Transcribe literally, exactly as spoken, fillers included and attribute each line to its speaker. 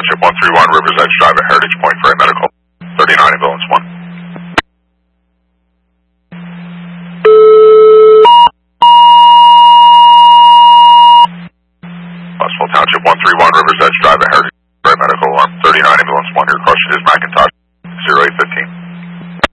Speaker 1: Township one three one, Rivers Edge Drive at Heritage Point for a medical. thirty-nine ambulance one. Westfield Township one three one, Rivers Edge Drive at Heritage Point for a medical alarm. thirty-nine